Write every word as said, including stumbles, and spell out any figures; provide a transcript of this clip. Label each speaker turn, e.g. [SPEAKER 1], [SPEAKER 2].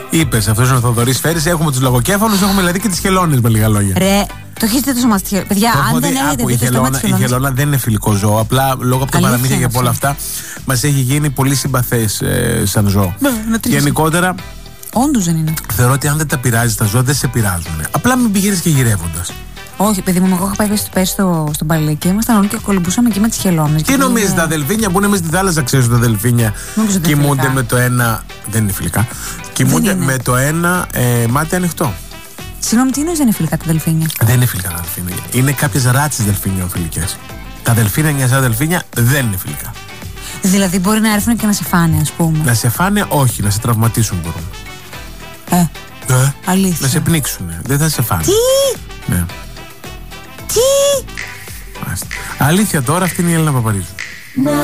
[SPEAKER 1] Είπες, αυτός είναι ο Θοδωρής Φέρης. Έχουμε τους λογοκέφαλους, έχουμε δηλαδή και τις χελώνες με λίγα λόγια.
[SPEAKER 2] Ρε, το έχετε τόσο μας. Παιδιά, αν δεν έχετε δει το στόμα της χελώνας.
[SPEAKER 1] Η χελώνα δεν είναι φιλικό ζώο. Απλά λόγω από τα παραμύθια και από όλα αυτά μας έχει γίνει πολύ συμπαθές ε, σαν ζώο. Γενικότερα.
[SPEAKER 2] Όντως δεν είναι.
[SPEAKER 1] Θεωρώ ότι αν δεν τα πειράζει τα ζώα, δεν σε πειράζουν. Απλά μην πηγαίνεις και γυρεύοντας.
[SPEAKER 2] Όχι, παιδί μου, εγώ είχα πάει πέρσι στο, στον Παλαιό και ήμασταν όλοι και κολυμπούσαμε εκεί με τις χελώνες.
[SPEAKER 1] Τι νομίζεις, είναι... τα δελφίνια που είναι μέσα στη θάλασσα, ξέρεις τα δελφίνια κοιμούνται με το ένα. Δεν είναι φιλικά. Κοιμούνται με το ένα ε, μάτι ανοιχτό.
[SPEAKER 2] Συγγνώμη, τι εννοείς δεν είναι φιλικά τα δελφίνια?
[SPEAKER 1] Δεν είναι φιλικά τα δελφίνια. Είναι κάποιες ράτσες δελφίνιο-φιλικές. Τα δελφίνια, μια σαν δελφίνια, δεν είναι φιλικά.
[SPEAKER 2] Δηλαδή μπορεί να έρθουν και να σε φάνε, ας πούμε.
[SPEAKER 1] Να σε φάνε, όχι, να σε τραυματίσουν μπορούν.
[SPEAKER 2] Ε.
[SPEAKER 1] Ε.
[SPEAKER 2] Αλήθεια.
[SPEAKER 1] Να σε πνίξουν. Δεν θα σε φάνε.
[SPEAKER 2] Τι?
[SPEAKER 1] Ναι.
[SPEAKER 2] Τι?
[SPEAKER 1] Αλήθεια τώρα, αυτή είναι η Έλληνα Παπαρίζου.